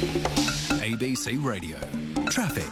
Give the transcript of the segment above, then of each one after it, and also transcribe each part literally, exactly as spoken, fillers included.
A B C Radio. Traffic.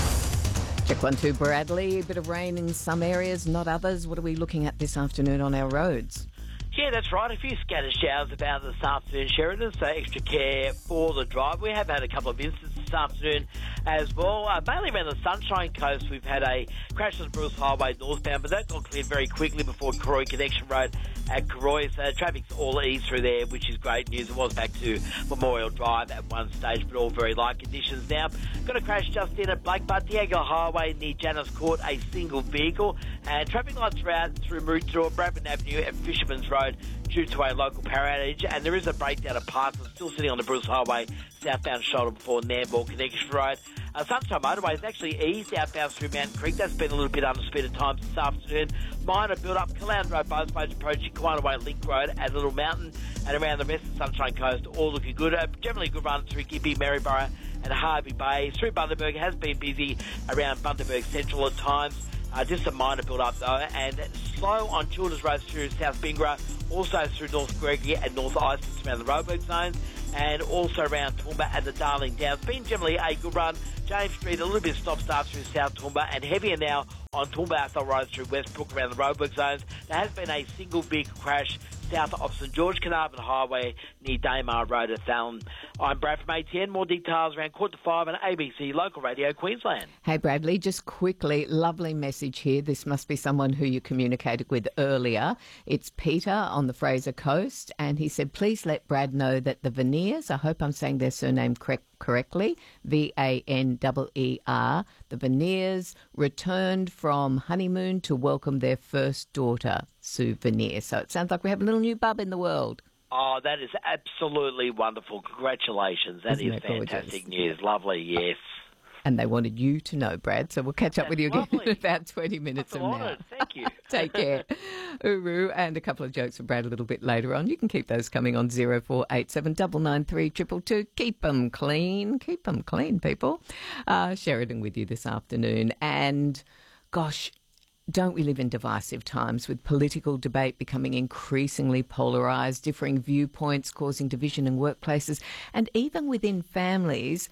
Check one, two, Bradley. A bit of rain in some areas, not others. What are we looking at this afternoon on our roads? Yeah, that's right. A few scattered showers about this afternoon, Sheridan, so extra care for the drive. We have had a couple of incidents this afternoon as well. Uh, mainly around the Sunshine Coast, we've had a crash on the Bruce Highway northbound, but that got cleared very quickly before Cooroy Connection Road at Cooroy. So traffic's all eased through there, which is great news. It was back to Memorial Drive at one stage, but all very light conditions now. Got a crash just in at Blake Butt, Diego Highway near Janus Court, a single vehicle. And traffic lights are out through Maroochydore, Bradman Avenue and Fisherman's Road due to a local power outage, and there is a breakdown of parts that's still sitting on the Bruce Highway southbound shoulder before Nambour Connection Road. Uh, Sunshine Motorway is actually eased outbound through Mountain Creek. That's been a little bit under speed at times this afternoon. Minor build-up, Caloundra Road, both roads approaching Kiwanaway Link Road at Little Mountain, and around the rest of the Sunshine Coast, all looking good. Uh, generally good run through Gympie, Maryborough and Harvey Bay. Through Bundaberg has been busy around Bundaberg Central at times. Uh, just a minor build-up though, and slow on Childers Road through South Bingra, also through North Gregory and North Islip around the Roebuck zones, and also around Toowoomba and the Darling Downs. Been generally a good run. James Street, a little bit of stop-start through South Toowoomba, and heavier now on Toowoomba Athol Road through Westbrook around the Roebuck zones. There has been a single big crash south of St George Carnarvon Highway near Daymar Road at Fallon. I'm Brad from A T N. More details around quarter to five on A B C Local Radio Queensland. Hey Bradley, just quickly, lovely message here. This must be someone who you communicated with earlier. It's Peter on the Fraser Coast, and he said, please let Brad know that the Veneers, I hope I'm saying their surname correct, correctly, V A N E E R, the Veneers returned from honeymoon to welcome their first daughter, Sue Veneer. So it sounds like we have a little new bub in the world. Oh, that is absolutely wonderful. Congratulations. That Isn't is that fantastic gorgeous? News. Lovely, yes. And they wanted you to know, Brad, so we'll catch up That's with you again lovely. in about twenty minutes I from feel now. honoured. Thank you. Take care. Uru, and a couple of jokes for Brad a little bit later on. You can keep those coming on zero four eight seven nine nine three two two two. Keep them clean. Keep them clean, people. Uh, Sheridan with you this afternoon. And, gosh, don't we live in divisive times with political debate becoming increasingly polarised, differing viewpoints causing division in workplaces, and even within families?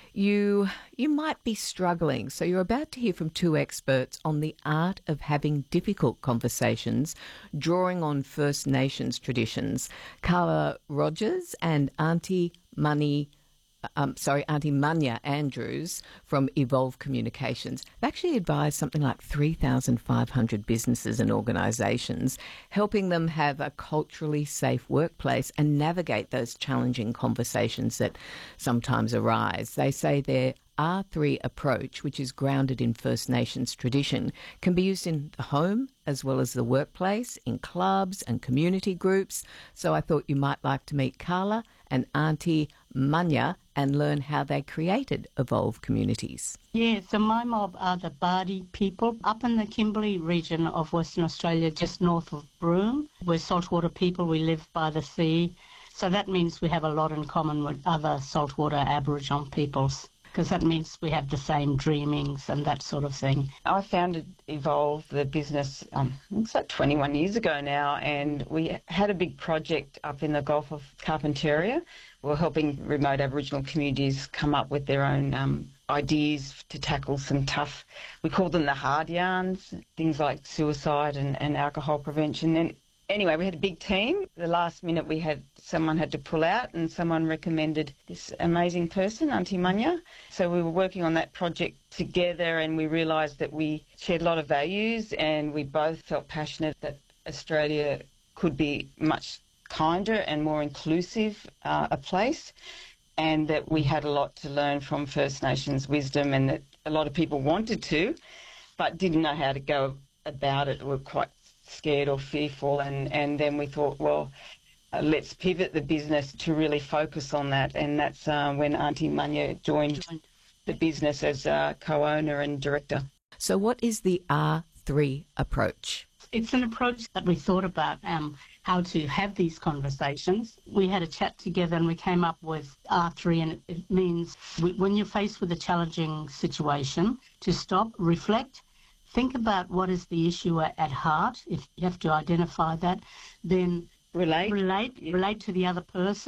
You you might be struggling, so you're about to hear from two experts on the art of having difficult conversations, drawing on First Nations traditions. Carla Rogers and Auntie Money, um, sorry, Auntie Munya Andrews from Evolve Communications. They've actually advised something like three thousand five hundred businesses and organisations, helping them have a culturally safe workplace and navigate those challenging conversations that sometimes arise. They say their R three approach, which is grounded in First Nations tradition, can be used in the home as well as the workplace, in clubs and community groups. So I thought you might like to meet Carla and Auntie Munya and learn how they created Evolve Communities. Yeah, so my mob are the Bardi people up in the Kimberley region of Western Australia, just north of Broome. We're saltwater people, we live by the sea. So that means we have a lot in common with other saltwater Aboriginal peoples, because that means we have the same dreamings and that sort of thing. I founded Evolve, the business, um, it's like twenty-one years ago now, and we had a big project up in the Gulf of Carpentaria. We were helping remote Aboriginal communities come up with their own um, ideas to tackle some tough, we call them the hard yarns, things like suicide and, and alcohol prevention. And anyway, we had a big team. The last minute we had someone had to pull out, and someone recommended this amazing person, Auntie Munya. So we were working on that project together, and we realised that we shared a lot of values, and we both felt passionate that Australia could be much kinder and more inclusive uh, a place, and that we had a lot to learn from First Nations wisdom, and that a lot of people wanted to, but didn't know how to go about it, were quite scared or fearful. And, and then we thought, well, uh, let's pivot the business to really focus on that. And that's uh, when Auntie Munya joined the business as uh, co-owner and director. So what is the R three approach? It's an approach that we thought about um, how to have these conversations. We had a chat together and we came up with R three, and it, it means we, when you're faced with a challenging situation, to stop, reflect, think about what is the issue at, at heart. If you have to identify that, then Relate. relate, Yeah. relate to the other person,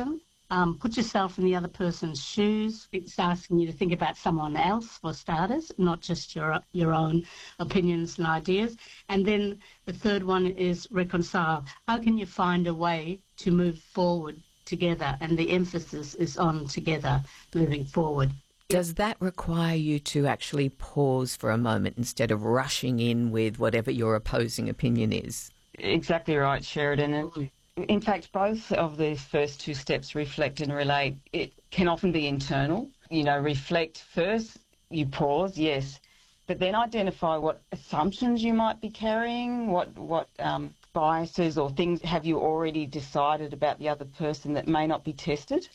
Um, put yourself in the other person's shoes. It's asking you to think about someone else for starters, not just your your own opinions and ideas. And then the third one is reconcile. How can you find a way to move forward together? And the emphasis is on together, moving forward. Does that require you to actually pause for a moment instead of rushing in with whatever your opposing opinion is? Exactly right, Sheridan. And in fact, both of the first two steps, reflect and relate, it can often be internal. You know, reflect first, you pause, yes, but then identify what assumptions you might be carrying, what what um, biases or things have you already decided about the other person that may not be tested.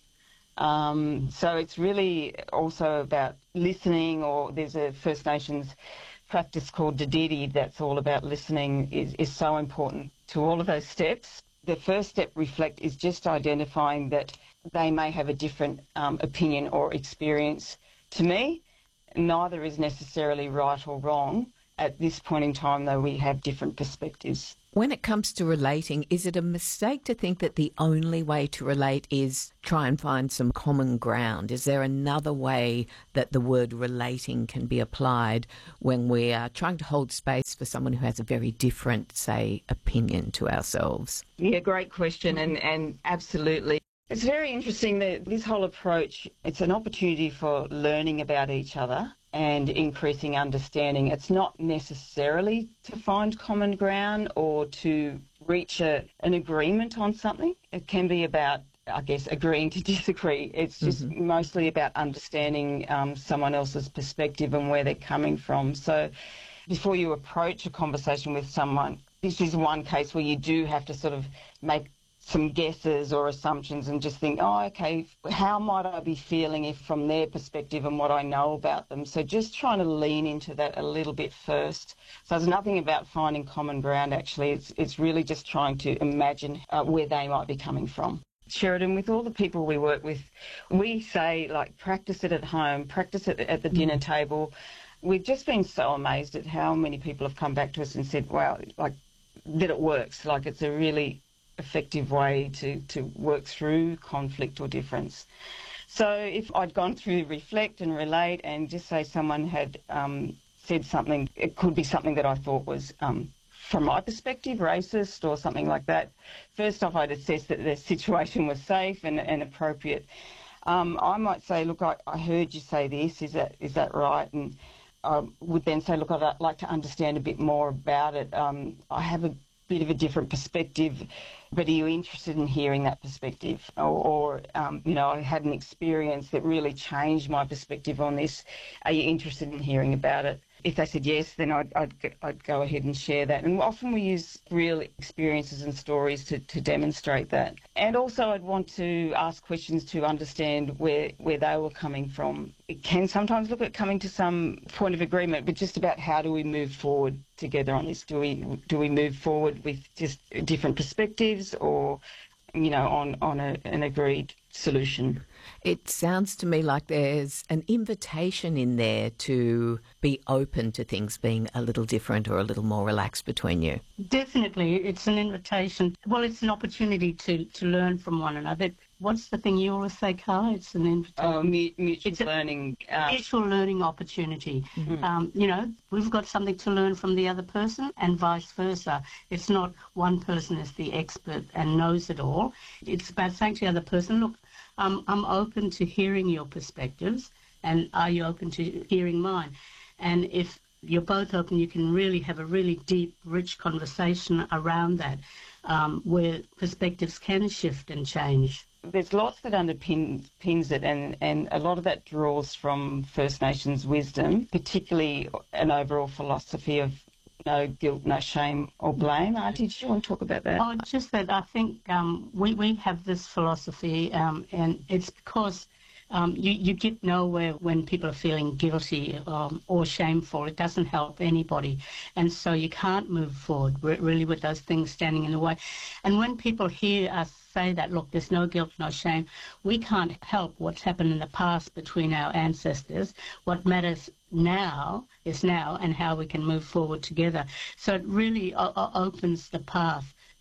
Um, so it's really also about listening, or there's a First Nations practice called Dididi that's all about listening, is, is so important to all of those steps. The first step, reflect, is just identifying that they may have a different um, opinion or experience to me. Neither is necessarily right or wrong. At this point in time, though, we have different perspectives. When it comes to relating, is it a mistake to think that the only way to relate is try and find some common ground? Is there another way that the word relating can be applied when we are trying to hold space for someone who has a very different, say, opinion to ourselves? Yeah, great question, and, and absolutely. It's very interesting that this whole approach, it's an opportunity for learning about each other and increasing understanding. It's not necessarily to find common ground or to reach a, an agreement on something. It can be about, I guess, agreeing to disagree. It's just mm-hmm. mostly about understanding um, someone else's perspective and where they're coming from. So before you approach a conversation with someone, this is one case where you do have to sort of make some guesses or assumptions and just think, oh, okay, how might I be feeling if from their perspective and what I know about them? So just trying to lean into that a little bit first. So there's nothing about finding common ground, actually. It's it's really just trying to imagine uh, where they might be coming from. Sheridan, with all the people we work with, we say, like, practice it at home, practice it at the mm. dinner table. We've just been so amazed at how many people have come back to us and said, wow, like, that it works. Like, it's a really effective way to, to work through conflict or difference. So if I'd gone through reflect and relate and just say someone had um, said something, it could be something that I thought was, um, from my perspective, racist or something like that. First off, I'd assess that the situation was safe and, and appropriate. Um, I might say, look, I, I heard you say this, is that is that right? And I would then say, look, I'd like to understand a bit more about it. Um, I have a bit of a different perspective, but are you interested in hearing that perspective? Or, or um, you know, I had an experience that really changed my perspective on this. Are you interested in hearing about it? If they said yes, then I'd, I'd, I'd go ahead and share that. And often we use real experiences and stories to, to demonstrate that. And also I'd want to ask questions to understand where, where they were coming from. It can sometimes look at coming to some point of agreement, but just about how do we move forward together on this? Do we do we move forward with just different perspectives, or, you know, on, on a, an agreed solution? It sounds to me like there's an invitation in there to be open to things being a little different or a little more relaxed between you. Definitely. It's an invitation. Well, it's an opportunity to, to learn from one another. What's the thing you always say, Carla? It's an invitation. Oh, mutual it's a learning. Uh... Mutual learning opportunity. Mm-hmm. Um, you know, we've got something to learn from the other person and vice versa. It's not one person is the expert and knows it all. It's about saying to the other person, look, Um, I'm open to hearing your perspectives, and are you open to hearing mine? And if you're both open, you can really have a really deep, rich conversation around that, um, where perspectives can shift and change. There's lots that underpins it, and, and a lot of that draws from First Nations wisdom, particularly an overall philosophy of no guilt, no shame or blame. Auntie, did you want to talk about that? Oh, just that I think um, we, we have this philosophy, um, and it's because um, you, you get nowhere when people are feeling guilty um, or shameful. It doesn't help anybody. And so you can't move forward really with those things standing in the way. And when people hear us say that, look, there's no guilt, no shame, we can't help what's happened in the past between our ancestors. What matters now is now, and how we can move forward together. So it really o- opens the path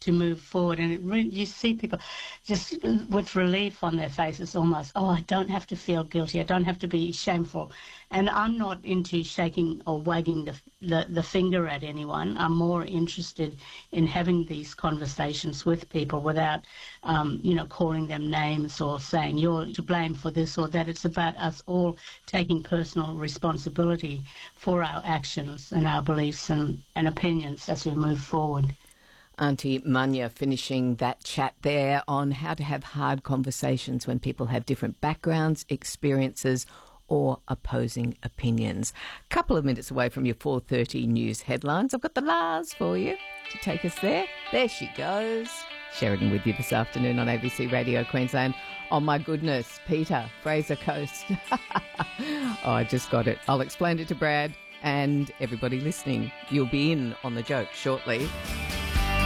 to move forward. And it really, you see people just with relief on their faces almost, oh, I don't have to feel guilty. I don't have to be shameful. And I'm not into shaking or wagging the, the, the finger at anyone. I'm more interested in having these conversations with people without, um, you know, calling them names or saying you're to blame for this or that. It's about us all taking personal responsibility for our actions and our beliefs and, and opinions as we move forward. Auntie Munya finishing that chat there on how to have hard conversations when people have different backgrounds, experiences or opposing opinions. A couple of minutes away from your four thirty news headlines. I've got the Lars for you to take us there. There she goes. Sheridan with you this afternoon on A B C Radio Queensland. Oh my goodness, Peter, Fraser Coast. Oh, I just got it. I'll explain it to Brad and everybody listening. You'll be in on the joke shortly.